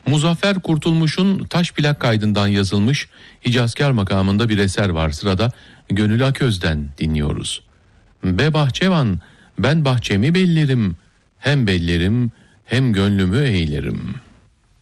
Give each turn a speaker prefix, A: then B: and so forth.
A: Muzaffer Kurtulmuş'un taş plak kaydından yazılmış Hicazkar makamında bir eser var. Sırada Gönül Aköz'den dinliyoruz. Be bahçevan, ben bahçemi bellerim, hem bellerim hem gönlümü eğlerim.